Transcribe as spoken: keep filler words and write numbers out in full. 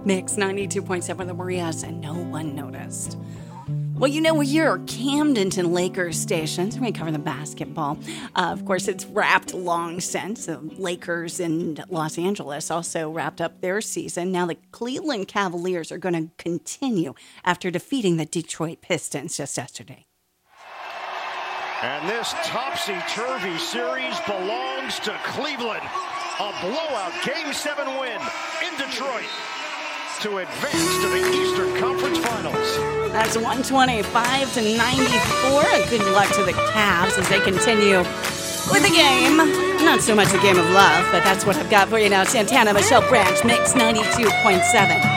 Mix ninety-two point seven, the Marias, and no one noticed. Well, you know, we're your Camdenton Lakers stations. We cover the basketball. Uh, of course, it's wrapped long since. The Lakers in Los Angeles also wrapped up their season. Now the Cleveland Cavaliers are going to continue after defeating the Detroit Pistons just yesterday. And this topsy-turvy series belongs to Cleveland. A blowout Game seven win in Detroit to advance to the Eastern Conference Finals. That's one twenty-five to ninety-four. Good luck to the Cavs as they continue with the game. Not so much a game of love, but that's what I've got for you now. Santana, Michelle Branch, Mix ninety-two point seven.